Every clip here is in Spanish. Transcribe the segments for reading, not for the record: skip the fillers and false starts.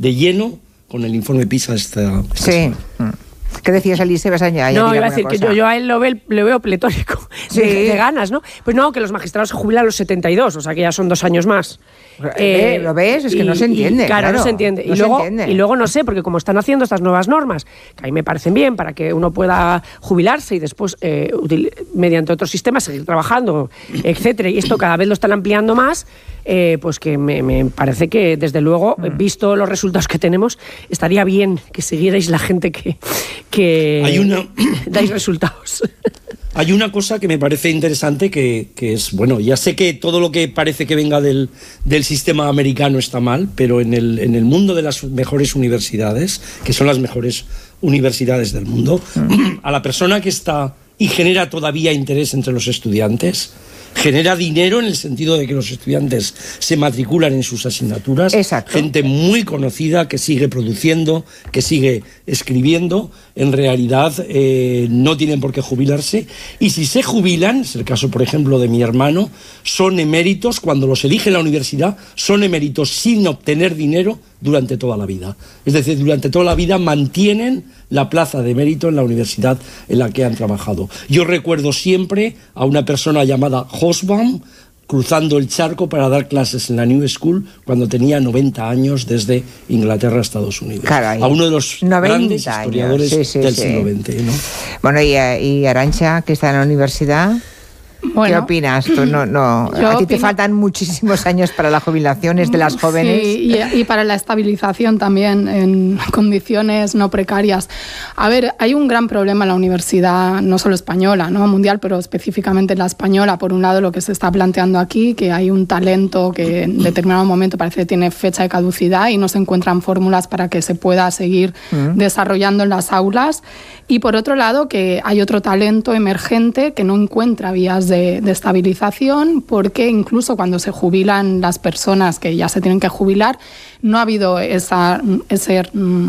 de lleno con el informe PISA Sí. ¿Qué decías, Alicia? No, iba a decir que yo a él lo veo pletórico, sí, de ganas, ¿no? Pues no, que los magistrados se jubilan a los 72, o sea que ya son 2 años más. ¿Lo ves? Es que no se entiende. Claro, no se entiende. Y luego no sé, porque como están haciendo estas nuevas normas, que a mí me parecen bien para que uno pueda jubilarse y después, mediante otros sistemas, seguir trabajando, etcétera, y esto cada vez lo están ampliando más, pues que me parece que, desde luego, visto los resultados que tenemos, estaría bien que siguierais la gente que dais resultados. Hay una cosa que me parece interesante que es, bueno, ya sé que todo lo que parece que venga del sistema americano está mal, pero en el mundo de las mejores universidades, que son las mejores universidades del mundo, a la persona que está y genera todavía interés entre los estudiantes, genera dinero en el sentido de que los estudiantes se matriculan en sus asignaturas. Exacto. Gente muy conocida que sigue produciendo, que sigue escribiendo, en realidad no tienen por qué jubilarse, y si se jubilan, es el caso por ejemplo de mi hermano, son eméritos, cuando los elige la universidad, son eméritos sin obtener dinero durante toda la vida. Es decir, durante toda la vida mantienen la plaza de mérito en la universidad en la que han trabajado. Yo recuerdo siempre a una persona llamada Hobsbawm cruzando el charco para dar clases en la New School cuando tenía 90 años desde Inglaterra a Estados Unidos. Caray, a uno de los grandes historiadores del siglo XX, ¿no? Bueno, y Arantxa, que está en la universidad... Bueno, ¿qué opinas tú? A ti te faltan muchísimos años para la jubilación, es de las jóvenes. Sí, y para la estabilización también en condiciones no precarias. A ver, hay un gran problema en la universidad, no solo española, ¿no? Mundial, pero específicamente en la española. Por un lado, lo que se está planteando aquí, que hay un talento que en determinado momento parece que tiene fecha de caducidad y no se encuentran fórmulas para que se pueda seguir desarrollando en las aulas. Y por otro lado, que hay otro talento emergente que no encuentra vías de estabilización, porque incluso cuando se jubilan las personas que ya se tienen que jubilar, no ha habido ese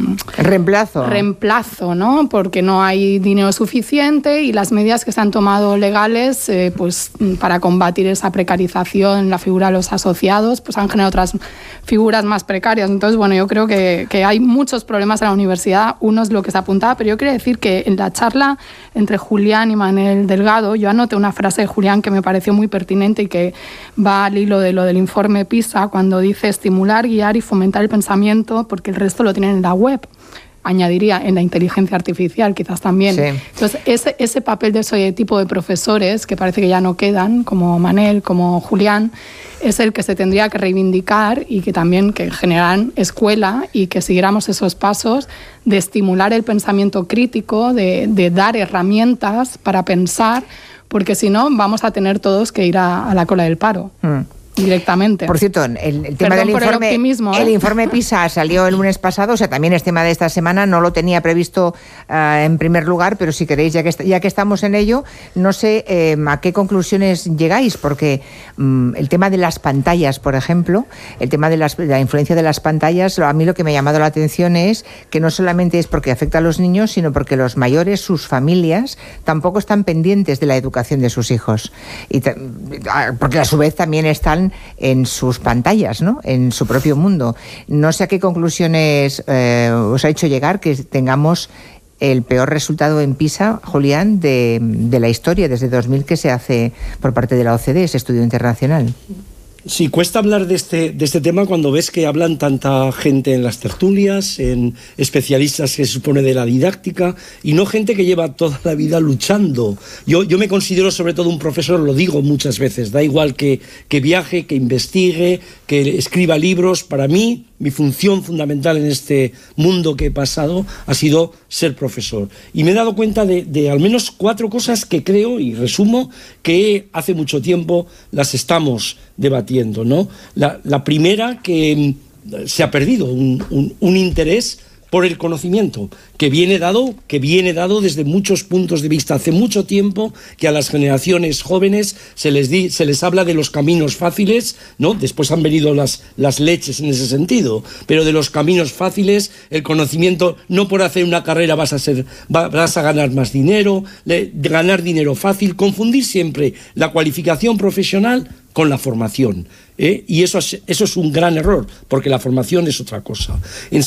reemplazo, ¿no? Porque no hay dinero suficiente y las medidas que se han tomado legales pues para combatir esa precarización, la figura de los asociados, pues han generado otras figuras más precarias. Entonces, bueno, yo creo que hay muchos problemas en la universidad. Uno es lo que se apuntaba, pero yo quería decir que en la charla entre Julián y Manel Delgado, yo anoté una frase de Julián que me pareció muy pertinente y que va al hilo de lo del informe PISA, cuando dice estimular, guiar y fomentar el pensamiento, porque el resto lo tienen en la web. Añadiría en la inteligencia artificial, quizás también. Sí. Entonces, ese papel de ese tipo de profesores, que parece que ya no quedan, como Manel, como Julián, es el que se tendría que reivindicar y que también que generan escuela y que siguiéramos esos pasos de estimular el pensamiento crítico, de dar herramientas para pensar, porque si no vamos a tener todos que ir a la cola del paro. Directamente. Por cierto, el tema del informe, el informe PISA salió el lunes pasado, o sea, también es tema de esta semana, no lo tenía previsto en primer lugar, pero si queréis, ya que estamos en ello, no sé a qué conclusiones llegáis, porque el tema de las pantallas, por ejemplo, el tema de la influencia de las pantallas, a mí lo que me ha llamado la atención es que no solamente es porque afecta a los niños, sino porque los mayores, sus familias, tampoco están pendientes de la educación de sus hijos, y porque a su vez también están en sus pantallas, ¿no? En su propio mundo. No sé a qué conclusiones os ha hecho llegar que tengamos el peor resultado en PISA, Julián, de la historia desde 2000 que se hace por parte de la OCDE, ese estudio internacional. Sí, cuesta hablar de este tema cuando ves que hablan tanta gente en las tertulias, en especialistas que se supone de la didáctica, y no gente que lleva toda la vida luchando. Yo me considero sobre todo un profesor, lo digo muchas veces, da igual que viaje, que investigue, que escriba libros. Para mí, mi función fundamental en este mundo que he pasado ha sido ser profesor. Y me he dado cuenta de al menos 4 cosas que creo, y resumo, que hace mucho tiempo las estamos debatiendo, ¿no? La primera, que se ha perdido un interés por el conocimiento, que viene dado desde muchos puntos de vista. Hace mucho tiempo que a las generaciones jóvenes se les habla de los caminos fáciles, ¿no? Después han venido las leches en ese sentido, pero de los caminos fáciles, el conocimiento, no por hacer una carrera vas a ganar más dinero, ganar dinero fácil, confundir siempre la cualificación profesional con la formación, y eso es un gran error, porque la formación es otra cosa.